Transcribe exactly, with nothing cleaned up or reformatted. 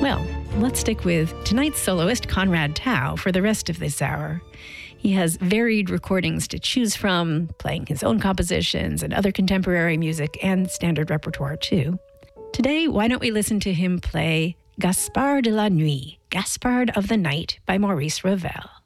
Well, let's stick with tonight's soloist, Conrad Tao, for the rest of this hour. He has varied recordings to choose from, playing his own compositions and other contemporary music and standard repertoire, too. Today, why don't we listen to him play Gaspard de la Nuit, Gaspard of the Night by Maurice Ravel.